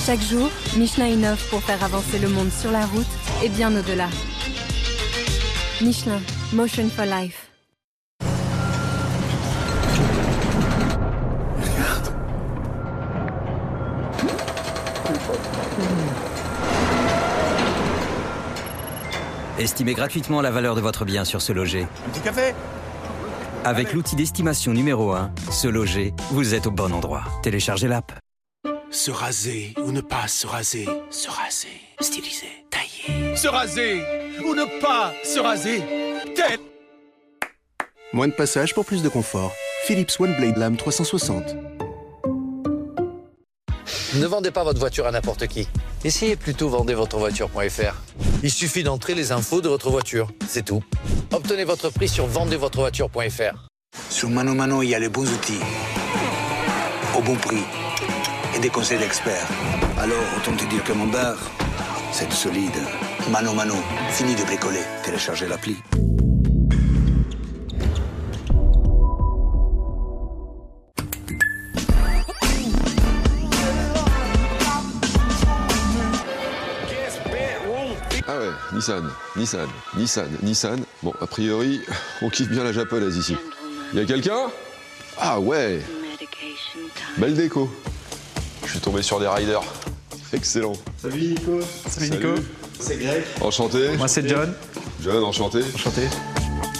Chaque jour, Michelin innove pour faire avancer le monde sur la route et bien au-delà. Michelin, Motion for Life. Estimez gratuitement la valeur de votre bien sur Se Loger. Un petit café? Avec l'outil d'estimation numéro 1, Se Loger, vous êtes au bon endroit. Téléchargez l'app. Se raser ou ne pas se raser. Se raser. Styliser. Tailler. Se raser ou ne pas se raser. Tel. Moins de passage pour plus de confort. Philips One Blade Lame 360. Ne vendez pas votre voiture à n'importe qui. Essayez plutôt vendezvotrevoiture.fr. Il suffit d'entrer les infos de votre voiture, c'est tout. Obtenez votre prix sur vendezvotrevoiture.fr. Sur Mano Mano, il y a les bons outils, au bon prix et des conseils d'experts. Alors, autant te dire que mon bar, c'est du solide. Mano Mano, fini de bricoler. Téléchargez l'appli. Ah ouais, Nissan. Bon, a priori, on kiffe bien la japonaise ici. Y a quelqu'un? Ah ouais. Belle déco. Je suis tombé sur des riders. Excellent. Salut Nico. Salut Nico. C'est Greg. Enchanté. Moi c'est John. John, enchanté. Enchanté.